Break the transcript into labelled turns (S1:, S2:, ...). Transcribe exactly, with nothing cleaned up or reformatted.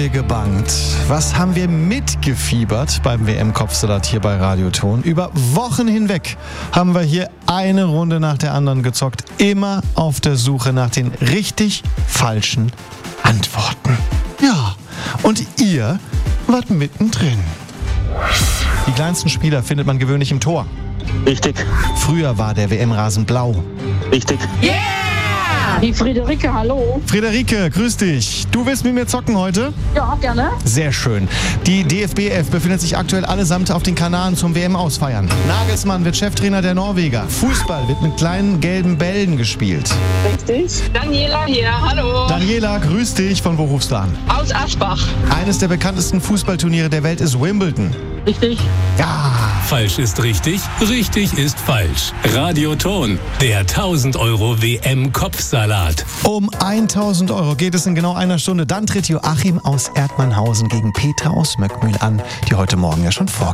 S1: gebangt? Was haben wir mitgefiebert beim W M-Kopfsalat hier bei Radioton? Über Wochen hinweg haben wir hier eine Runde nach der anderen gezockt. Immer auf der Suche nach den richtig falschen Antworten. Ja, und ihr wart mittendrin. Die kleinsten Spieler findet man gewöhnlich im Tor.
S2: Richtig.
S1: Früher war der W M-Rasen blau.
S2: Richtig.
S3: Yeah! Die Friederike, hallo.
S1: Friederike, grüß dich. Du willst mit mir zocken heute?
S3: Ja, gerne.
S1: Sehr schön. Die D F B elf befindet sich aktuell allesamt auf den Kanaren zum W M-Ausfeiern. Nagelsmann wird Cheftrainer der Norweger. Fußball wird mit kleinen gelben Bällen gespielt.
S3: Richtig.
S4: Daniela hier, hallo.
S1: Daniela, grüß dich. Von wo rufst du an?
S4: Aus Asbach.
S1: Eines der bekanntesten Fußballturniere der Welt ist Wimbledon.
S3: Richtig.
S1: Ja.
S5: Falsch ist richtig, richtig ist falsch. Radioton, der tausend Euro W M-Kopfsalat.
S1: Um tausend Euro geht es in genau einer Stunde. Dann tritt Joachim aus Erdmannhausen gegen Petra aus Möckmühl an, die heute Morgen ja schon vor